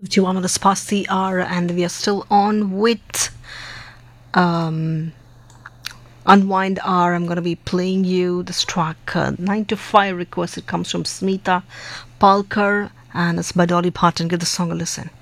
51 minutes past the hour, and we are still on with um, Unwind Hour. I'm going to be playing you this track, 9 to 5 request. It comes from Smita Palkar, and it's by Dolly Parton. Give the song a listen.